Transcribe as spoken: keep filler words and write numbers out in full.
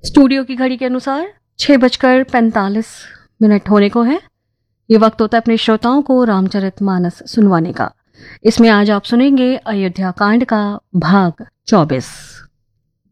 Studio की घड़ी के अनुसार छह बजकर पैंतालीस मिनट होने को है। ये वक्त होता है अपने श्रोताओं को रामचरितमानस सुनवाने का। इसमें आज आप सुनेंगे अयोध्या कांड का भाग चौबीस।